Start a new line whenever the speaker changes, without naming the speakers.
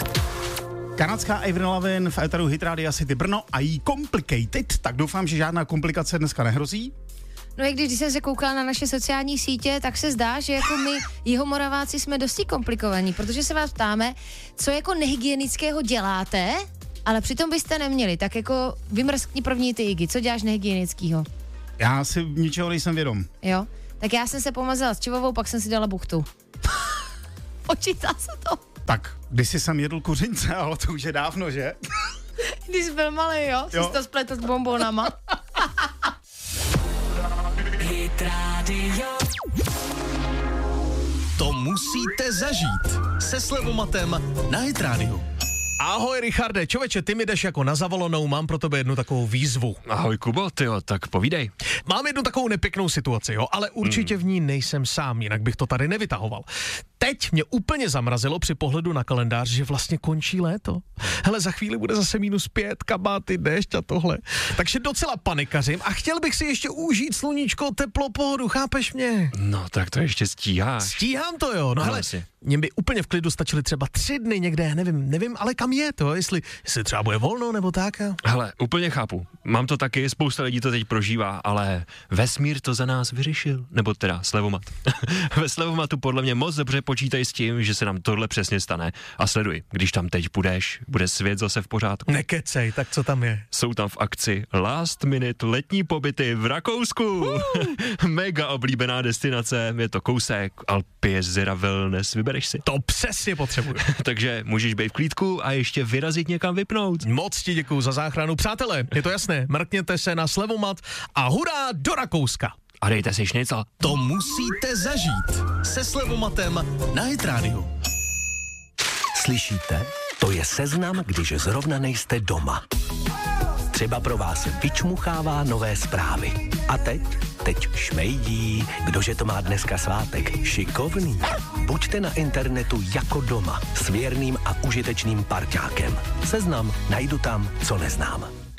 Kanadská Avril Lavigne v éteru Hit Radia City Brno a jí Complicated, tak doufám, že žádná komplikace dneska nehrozí.
No i když jsem se koukala na naše sociální sítě, tak se zdá, že jako my Jihomoraváci jsme dosti komplikovaní, protože se vás ptáme, co jako nehygienického děláte, ale přitom byste neměli, tak jako vymrskni první ty Iggy, co děláš nehygienického?
Já si ničeho nejsem vědom.
Jo, tak já jsem se pomazala s čivovou, pak jsem si dala buchtu. Počítá se to?
Tak, kdysi jsem jedl kuřince, ale to už je dávno, že?
Když jsi byl malý, jo? Jsi to spletl s bonbonama.
Hit Radio.
To musíte zažít se Slevomatem na Hit Radio. Ahoj Richarde, čověče, ty mi jdeš jako na zavolanou, mám pro tebe jednu takovou výzvu.
Ahoj Kubo, tyjo, tak povídej.
Mám jednu takovou nepěknou situaci, jo, ale určitě v ní nejsem sám, jinak bych to tady nevytahoval. Teď mě úplně zamrazilo při pohledu na kalendář, že vlastně končí léto. Hele, za chvíli bude zase -5, kabáty, déšť a tohle. Takže docela panikařím a chtěl bych si ještě užít sluníčko, teplo, pohodu, chápeš mě?
No, tak to ještě stíháš.
Stíhám to, jo, no hele, mně by úplně v klidu stačily třeba 3 dny někde, nevím, ale kam je to, jestli třeba bude volno nebo tak.
Hele, úplně chápu. Mám to taky, spousta lidí to teď prožívá, ale vesmír to za nás vyřešil, nebo teda Slevomat. Ve Slevomatu podle mě moc dobře počítaj s tím, že se nám tohle přesně stane. A sleduj, když tam teď půjdeš, bude svět zase v pořádku.
Nekecej, tak co tam je?
Jsou tam v akci last minute letní pobyty v Rakousku. Mega oblíbená destinace, je to kousek, Alpy, jezera, wellness, vybereš si.
To přesně potřebuju.
Takže můžeš být v klídku a ještě vyrazit někam vypnout.
Moc ti děkuju za záchranu. Přátelé, je to jasné, mrkněte se na Slevomat a hurá do Rakouska.
A dejte si šnicl.
To musíte zažít se Slevomatem na Hit Radio.
Slyšíte? To je seznam, když zrovna nejste doma. Třeba pro vás vyčmuchává nové zprávy. A teď šmejdí, kdože to má dneska svátek. Šikovný. Buďte na internetu jako doma s věrným a užitečným parťákem. Seznam najdu tam, co neznám.